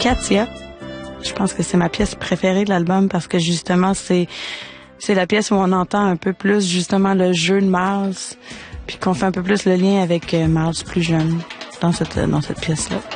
Katia. Je pense que c'est ma pièce préférée de l'album parce que justement, c'est la pièce où on entend un peu plus justement le jeu de Miles, puis qu'on fait un peu plus le lien avec Miles plus jeune dans cette pièce-là.